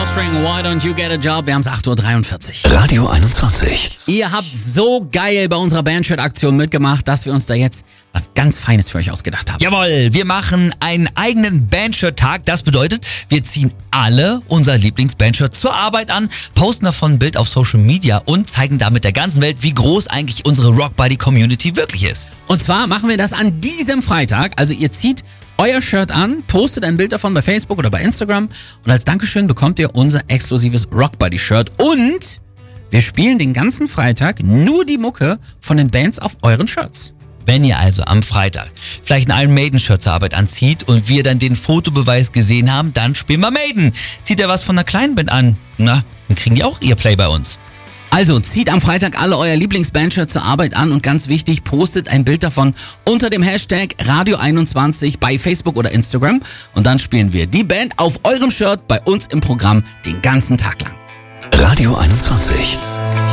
Offspring, Why Don't You Get a Job? Wir haben es 8.43 Uhr. Radio 21. Ihr habt so geil bei unserer Bandshirt-Aktion mitgemacht, dass wir uns da jetzt was ganz Feines für euch ausgedacht haben. Jawohl, wir machen einen eigenen Bandshirt-Tag. Das bedeutet, wir ziehen alle unser Lieblings-Bandshirt zur Arbeit an, posten davon ein Bild auf Social Media und zeigen damit der ganzen Welt, wie groß eigentlich unsere Rockbuddy-Community wirklich ist. Und zwar machen wir das an diesem Freitag. Also ihr zieht euer Shirt an, postet ein Bild davon bei Facebook oder bei Instagram und als Dankeschön bekommt ihr unser exklusives Rockbuddy-Shirt und wir spielen den ganzen Freitag nur die Mucke von den Bands auf euren Shirts. Wenn ihr also am Freitag vielleicht ein Iron Maiden-Shirt zur Arbeit anzieht und wir dann den Fotobeweis gesehen haben, dann spielen wir Maiden. Zieht ihr was von einer kleinen Band an, na, dann kriegen die auch ihr Play bei uns. Also zieht am Freitag alle euer Lieblingsbandshirt zur Arbeit an und ganz wichtig, postet ein Bild davon unter dem Hashtag Radio21 bei Facebook oder Instagram und dann spielen wir die Band auf eurem Shirt bei uns im Programm den ganzen Tag lang. Radio 21.